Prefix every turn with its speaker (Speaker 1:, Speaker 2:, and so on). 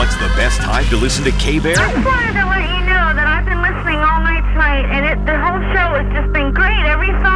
Speaker 1: What's the best time to listen to K-Bear?
Speaker 2: I just wanted to let you know that I've been listening all night tonight, and the whole show has just been great. Every song